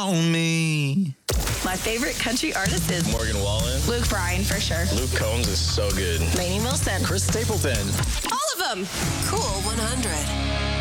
On me. My favorite country artist is Morgan Wallen. Luke Bryan, for sure. Luke Combs is so good. Lainey Wilson. Chris Stapleton. All of them. Cool 100.